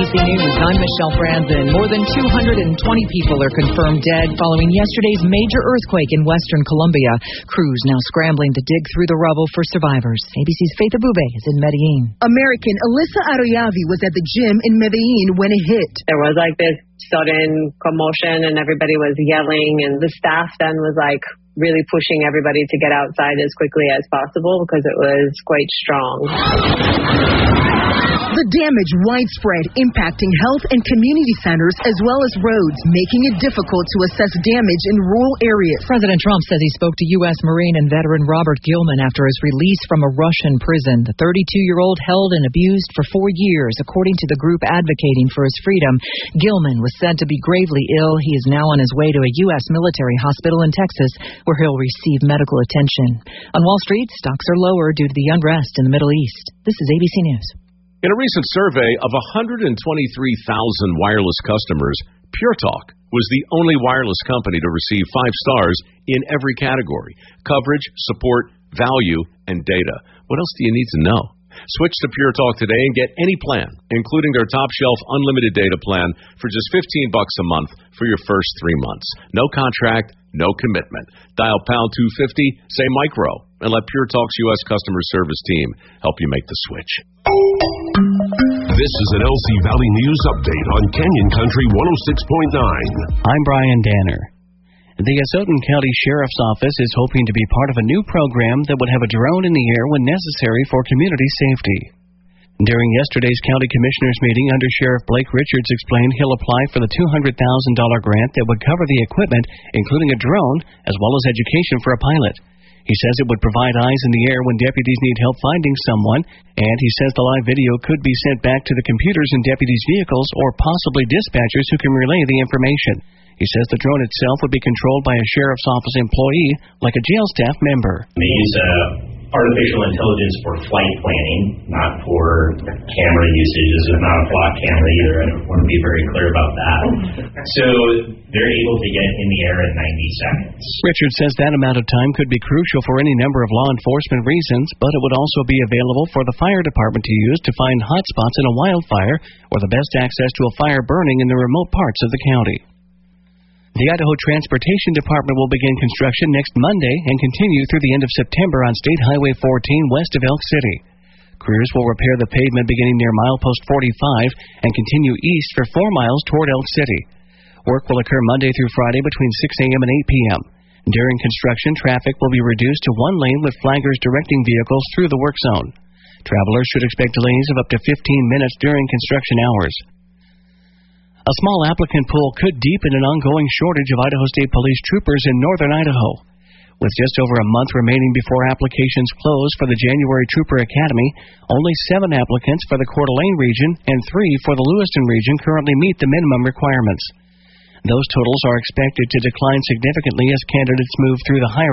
ABC News, I'm Michelle Franzen. More than 220 people are confirmed dead following yesterday's major earthquake in western Colombia. Crews now scrambling to dig through the rubble for survivors. ABC's Faith Abube is in Medellin. American Alyssa Aroyavi was at the gym in Medellin when it hit. There was like this sudden commotion and everybody was yelling, and the staff then was like really pushing everybody to get outside as quickly as possible because it was quite strong. The damage widespread, impacting health and community centers as well as roads, making it difficult to assess damage in rural areas. President Trump says he spoke to U.S. Marine and veteran Robert Gilman after his release from a Russian prison. The 32-year-old held and abused for 4 years, according to the group advocating for his freedom. Gilman was said to be gravely ill. He is now on his way to a U.S. military hospital in Texas, where he'll receive medical attention. On Wall Street, stocks are lower due to the unrest in the Middle East. This is ABC News. In a recent survey of 123,000 wireless customers, Pure Talk was the only wireless company to receive 5 stars in every category: coverage, support, value, and data. What else do you need to know? Switch to Pure Talk today and get any plan, including their top-shelf unlimited data plan for just $15 a month for your first 3 months. No contract, no commitment. Dial pound 250, say micro, and let Pure Talk's U.S. customer service team help you make the switch. This is an LC Valley News update on Canyon Country 106.9. I'm Brian Danner. The Asotin County Sheriff's Office is hoping to be part of a new program that would have a drone in the air when necessary for community safety. During yesterday's county commissioners meeting, Under Sheriff Blake Richards explained he'll apply for the $200,000 grant that would cover the equipment, including a drone, as well as education for a pilot. He says it would provide eyes in the air when deputies need help finding someone, and he says the live video could be sent back to the computers in deputies' vehicles or possibly dispatchers who can relay the information. He says the drone itself would be controlled by a sheriff's office employee, like a jail staff member. They use artificial intelligence for flight planning, not for camera usage. This is not a flock camera either. I want to be very clear about that. So they're able to get in the air in 90 seconds. Richard says that amount of time could be crucial for any number of law enforcement reasons, but it would also be available for the fire department to use to find hot spots in a wildfire or the best access to a fire burning in the remote parts of the county. The Idaho Transportation Department will begin construction next Monday and continue through the end of September on State Highway 14 west of Elk City. Crews will repair the pavement beginning near milepost 45 and continue east for 4 miles toward Elk City. Work will occur Monday through Friday between 6 a.m. and 8 p.m. During construction, traffic will be reduced to 1 lane with flaggers directing vehicles through the work zone. Travelers should expect delays of up to 15 minutes during construction hours. A small applicant pool could deepen an ongoing shortage of Idaho State Police troopers in northern Idaho. With just over a month remaining before applications close for the January Trooper Academy, only 7 applicants for the Coeur d'Alene region and 3 for the Lewiston region currently meet the minimum requirements. Those totals are expected to decline significantly as candidates move through the hiring